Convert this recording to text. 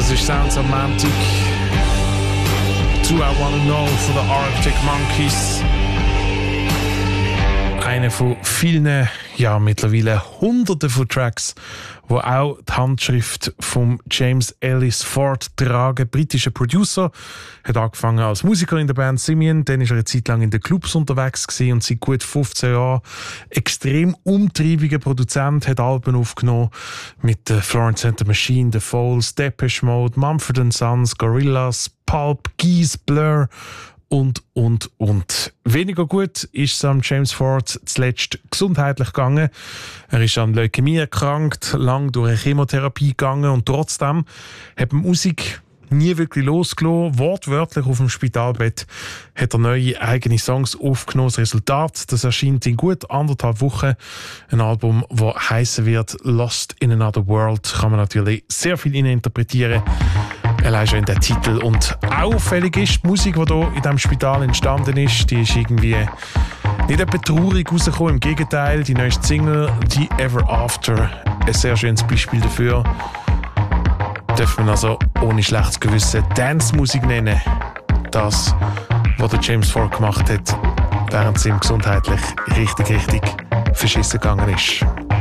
Das ist Sounds of Mantic. Do I Wanna Know von den Arctic Monkeys. Einer von vielen, ja mittlerweile Hunderten von Tracks, wo auch die Handschrift von James Ellis Ford tragen. Britischer Producer, hat angefangen als Musiker in der Band Simian, dann ist er eine Zeit lang in den Clubs unterwegs gewesen und seit gut 15 Jahren extrem umtriebiger Produzent, hat Alben aufgenommen mit Florence and the Machine, The Falls, Depeche Mode, Mumford & Sons, Gorillaz, Pulp, Geese, Blur und. Weniger gut ist es am James Ford zuletzt gesundheitlich gegangen. Er ist an Leukämie erkrankt, lang durch eine Chemotherapie gegangen und trotzdem hat Musik nie wirklich losgelassen. Wortwörtlich auf dem Spitalbett hat er neue eigene Songs aufgenommen. Das Resultat, das erscheint in gut 1,5 Wochen. Ein Album, das heissen wird Lost in Another World. Kann man natürlich sehr viel interpretieren. Allein schon in den Titel. Und auffällig ist, die Musik, die hier in diesem Spital entstanden ist, die ist irgendwie nicht etwa traurig rausgekommen. Im Gegenteil, die neueste Single «The Ever After», ein sehr schönes Beispiel dafür. Darf man also ohne schlechtes Gewissen Dance-Musik nennen. Das, was der James Ford gemacht hat, während es ihm gesundheitlich richtig verschissen gegangen ist.